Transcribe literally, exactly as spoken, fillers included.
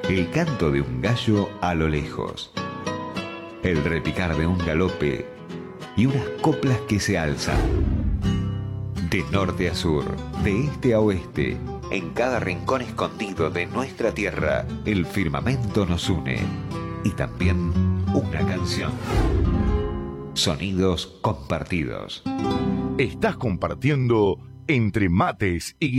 El canto de un gallo a lo lejos. El repicar de un galope y unas coplas que se alzan. De norte a sur, de este a oeste, en cada rincón escondido de nuestra tierra, el firmamento nos une. Y también una canción. Sonidos compartidos. Estás compartiendo entre mates y